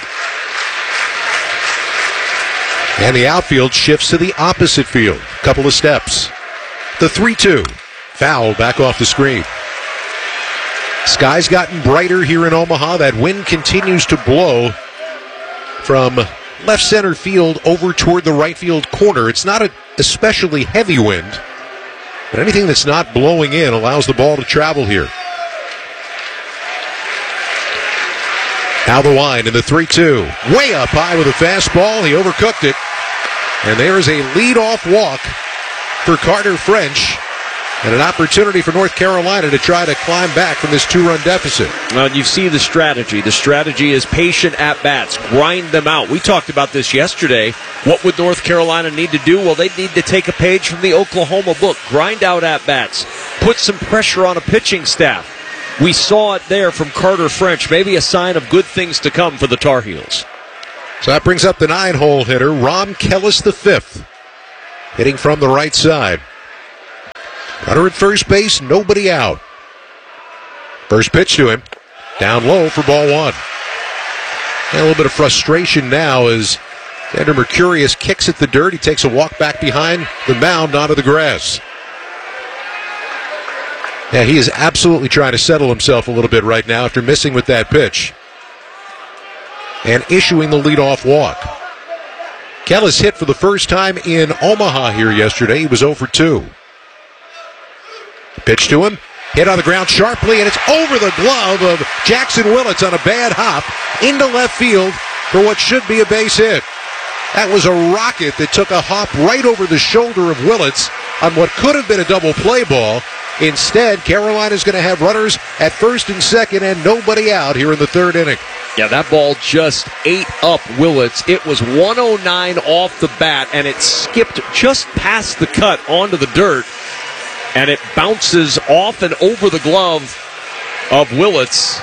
And the outfield shifts to the opposite field. Couple of steps. The three two. Foul back off the screen. Sky's gotten brighter here in Omaha. That wind continues to blow from left center field over toward the right field corner. It's not an especially heavy wind, but anything that's not blowing in allows the ball to travel here. Now the wind in the three two. Way up high with a fastball. He overcooked it. And there is a leadoff walk for Carter French. And an opportunity for North Carolina to try to climb back from this two-run deficit. Well, you see the strategy. The strategy is patient at-bats. Grind them out. We talked about this yesterday. What would North Carolina need to do? Well, they need to take a page from the Oklahoma book. Grind out at-bats. Put some pressure on a pitching staff. We saw it there from Carter French. Maybe a sign of good things to come for the Tar Heels. So that brings up the nine-hole hitter, Ron Kellis the fifth, hitting from the right side. Runner at first base, nobody out. First pitch to him, down low for ball one. And a little bit of frustration now as Xander Mercurius kicks at the dirt. He takes a walk back behind the mound onto the grass. Yeah, he is absolutely trying to settle himself a little bit right now after missing with that pitch and issuing the leadoff walk. Kellis hit for the first time in Omaha here yesterday. He was oh for two. Pitch to him, hit on the ground sharply, and it's over the glove of Jackson Willits on a bad hop into left field for what should be a base hit. That was a rocket that took a hop right over the shoulder of Willits on what could have been a double play ball. Instead, Carolina's going to have runners at first and second and nobody out here in the third inning. Yeah, that ball just ate up Willits. It was one oh nine off the bat, and it skipped just past the cut onto the dirt. And it bounces off and over the glove of Willits.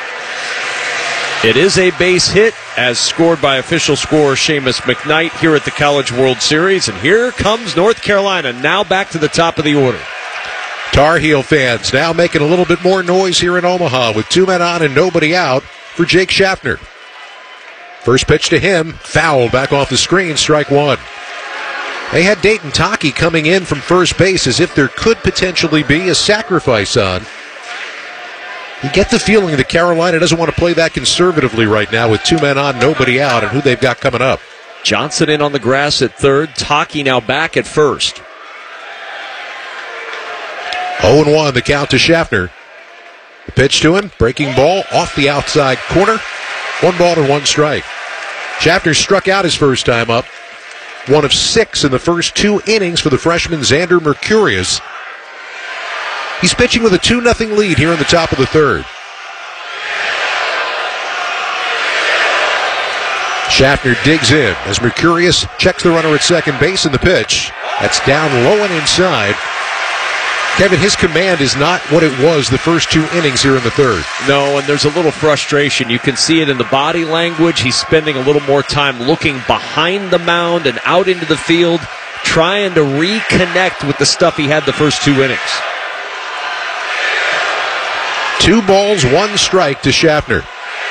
It is a base hit, as scored by official scorer Seamus McKnight here at the College World Series. And here comes North Carolina, now back to the top of the order. Tar Heel fans now making a little bit more noise here in Omaha with two men on and nobody out for Jake Schaffner. First pitch to him, foul back off the screen, strike one. They had Dayton Taki coming in from first base as if there could potentially be a sacrifice on. You get the feeling that Carolina doesn't want to play that conservatively right now with two men on, nobody out, and who they've got coming up. Johnson in on the grass at third. Taki now back at first. oh and one the count to Schaffner. The pitch to him, breaking ball off the outside corner. One ball and one strike. Schaffner struck out his first time up. One of six in the first two innings for the freshman Xander Mercurius. He's pitching with a two nothing lead here in the top of the third. Schaffner digs in as Mercurius checks the runner at second base in the pitch. That's down low and inside. Kevin, his command is not what it was the first two innings here in the third. No, and there's a little frustration. You can see it in the body language. He's spending a little more time looking behind the mound and out into the field, trying to reconnect with the stuff he had the first two innings. Two balls, one strike to Schaffner.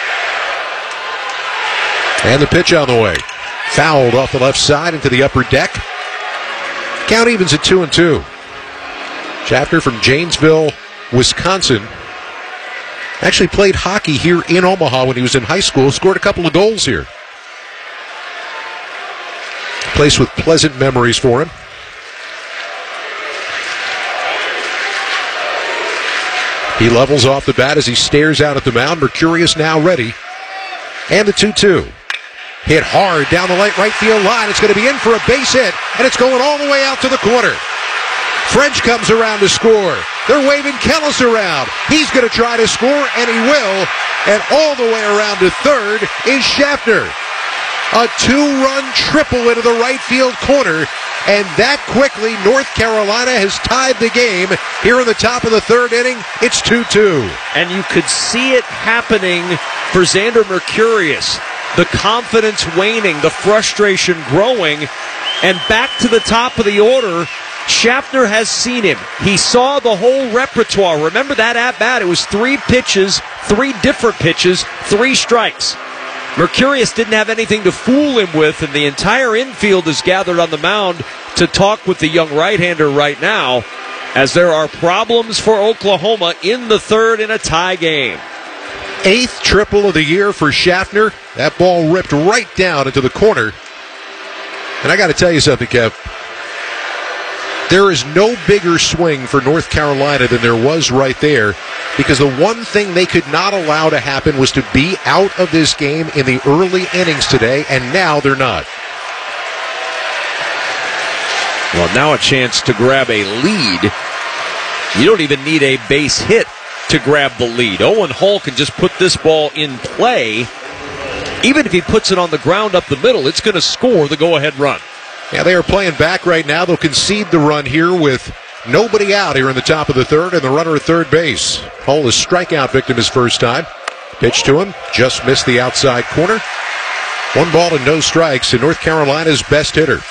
And the pitch on the way. Fouled off the left side into the upper deck. Count evens at two and two. Schaffner from Janesville, Wisconsin. Actually played hockey here in Omaha when he was in high school. Scored a couple of goals here. A place with pleasant memories for him. He levels off the bat as he stares out at the mound. Mercurius now ready. And the two two. Hit hard down the right field line. It's going to be in for a base hit, and it's going all the way out to the corner. French comes around to score. They're waving Kellis around. He's going to try to score, and he will. And all the way around to third is Schaffner. A two-run triple into the right field corner. And that quickly, North Carolina has tied the game here in the top of the third inning. It's two two. And you could see it happening for Xander Mercurius. The confidence waning, the frustration growing. And back to the top of the order, Schaffner has seen him. He saw the whole repertoire. Remember that at-bat? It was three pitches, three different pitches, three strikes. Mercurius didn't have anything to fool him with, and the entire infield is gathered on the mound to talk with the young right-hander right now, as there are problems for Oklahoma in the third in a tie game. Eighth triple of the year for Schaffner. That ball ripped right down into the corner. And I got to tell you something, Kev. There is no bigger swing for North Carolina than there was right there, because the one thing they could not allow to happen was to be out of this game in the early innings today, and now they're not. Well, now a chance to grab a lead You don't even need a base hit to grab the lead. Owen Hall can just put this ball in play. Even if he puts it on the ground up the middle, it's going to score the go-ahead run. Yeah, they are playing back right now. They'll concede the run here with nobody out here in the top of the third and the runner at third base. Hall is strikeout victim his first time. Pitch to him, just missed the outside corner. One ball and no strikes to North Carolina's best hitter.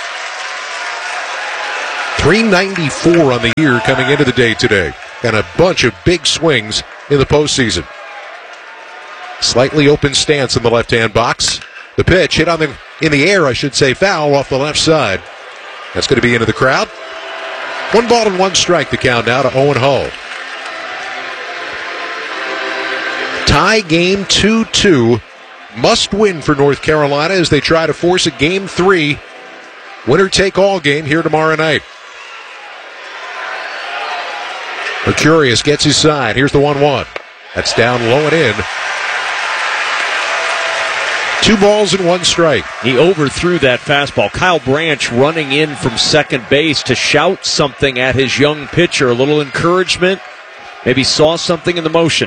three ninety-four on the year coming into the day today. And a bunch of big swings in the postseason. Slightly open stance in the left-hand box. The pitch hit on the in the air, I should say, foul off the left side. That's going to be into the crowd. One ball and one strike the count now to Owen Hall. Tie game two two. Must win for North Carolina as they try to force a game three winner-take-all game here tomorrow night. Mercurius gets his side. Here's the one one. That's down low and in. Two balls and one strike. He overthrew that fastball. Kyle Branch running in from second base to shout something at his young pitcher. A little encouragement. Maybe saw something in the motion.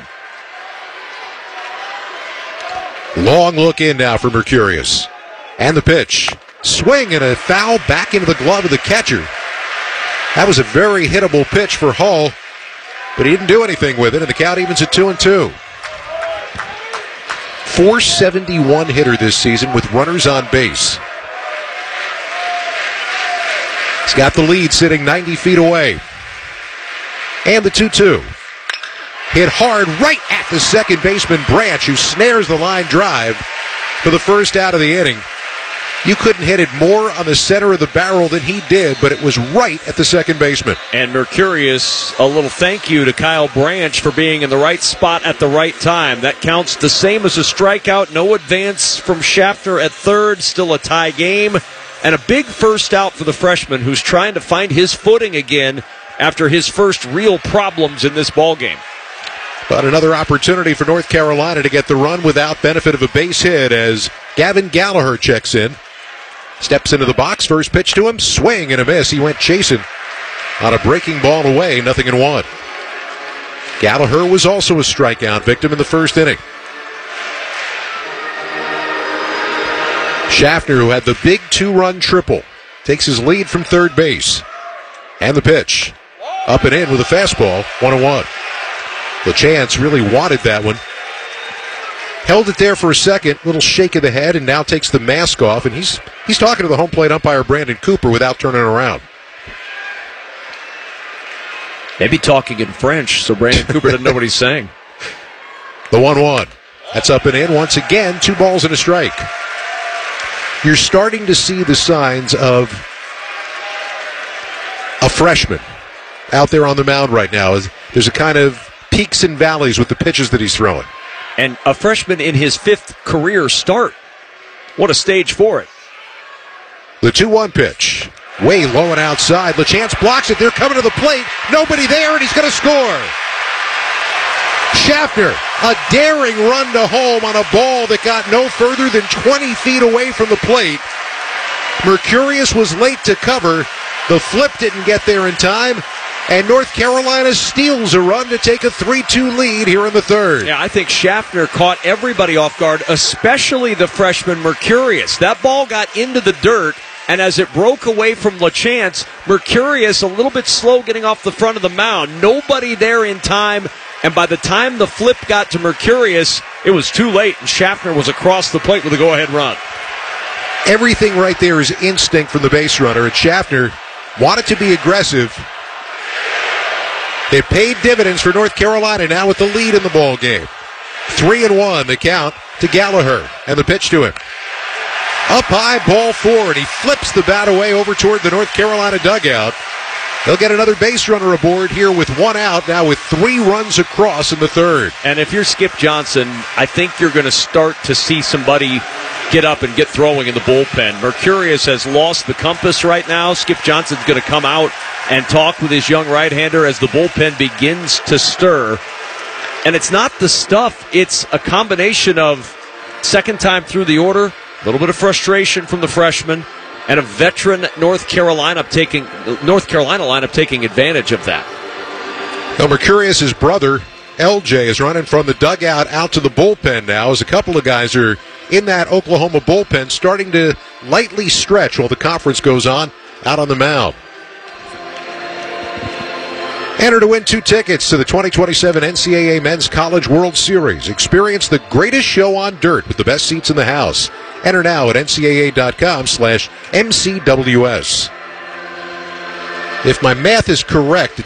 Long look in now for Mercurius. And the pitch. Swing and a foul back into the glove of the catcher. That was a very hittable pitch for Hall, but he didn't do anything with it, and the count evens at two and two. four seventy-one hitter this season with runners on base. He's got the lead sitting ninety feet away. And the two two. Hit hard right at the second baseman, Branch, who snares the line drive for the first out of the inning. You couldn't hit it more on the center of the barrel than he did, but it was right at the second baseman. And Mercurius, a little thank you to Kyle Branch for being in the right spot at the right time. That counts the same as a strikeout. No advance from Schaffner at third. Still a tie game. And a big first out for the freshman who's trying to find his footing again after his first real problems in this ballgame. But another opportunity for North Carolina to get the run without benefit of a base hit as Gavin Gallagher checks in. Steps into the box, first pitch to him, swing and a miss. He went chasing on a breaking ball away, nothing in one. Gallagher was also a strikeout victim in the first inning. Schaffner, who had the big two-run triple, takes his lead from third base. And the pitch. Up and in with a fastball, one and one. LaChance really wanted that one. Held it there for a second, little shake of the head, and now takes the mask off, and he's he's talking to the home plate umpire, Brandon Cooper, without turning around. Maybe talking in French, so Brandon Cooper doesn't know what he's saying. The one one. That's up and in once again, two balls and a strike. You're starting to see the signs of a freshman out there on the mound right now. There's a kind of peaks and valleys with the pitches that he's throwing. And a freshman in his fifth career start. What a stage for it. The two one pitch. Way low and outside. LaChance blocks it. They're coming to the plate. Nobody there, and he's going to score. Schaffner, a daring run to home on a ball that got no further than twenty feet away from the plate. Mercurius was late to cover. The flip didn't get there in time. And North Carolina steals a run to take a three two lead here in the third. Yeah, I think Schaffner caught everybody off guard, especially the freshman Mercurius. That ball got into the dirt, and as it broke away from LaChance, Mercurius a little bit slow getting off the front of the mound. Nobody there in time, and by the time the flip got to Mercurius, it was too late, and Schaffner was across the plate with a go-ahead run. Everything right there is instinct from the base runner, and Schaffner wanted to be aggressive. It paid dividends for North Carolina now with the lead in the ball game. Three and one, the count to Gallagher, and the pitch to him. Up high, ball four, and he flips the bat away over toward the North Carolina dugout. They'll get another base runner aboard here with one out, now with three runs across in the third. And if you're Skip Johnson, I think you're going to start to see somebody get up and get throwing in the bullpen. Mercurius has lost the compass right now. Skip Johnson's going to come out and talk with his young right-hander as the bullpen begins to stir. And it's not the stuff. It's a combination of second time through the order, a little bit of frustration from the freshman, and a veteran North Carolina taking North Carolina lineup taking advantage of that. Now, Mercurius' brother, L J, is running from the dugout out to the bullpen now as a couple of guys are in that Oklahoma bullpen starting to lightly stretch while the conference goes on out on the mound. Enter to win two tickets to the twenty twenty-seven N C double A Men's College World Series. Experience the greatest show on dirt with the best seats in the house. Enter now at N C double A dot com slash M C W S. If my math is correct,